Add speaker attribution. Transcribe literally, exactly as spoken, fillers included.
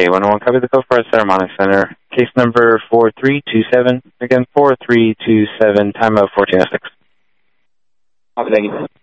Speaker 1: A one oh one, copy the Gulf Forest Harmonic Center. Case number four three two seven. Again, four three two seven, time of fourteen oh six.
Speaker 2: Copy, thank you.